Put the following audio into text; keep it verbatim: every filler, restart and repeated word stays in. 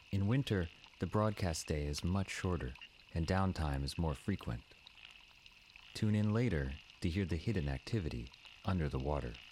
In winter, the broadcast day is much shorter, and downtime is more frequent. Tune in later to hear the hidden activity under the water.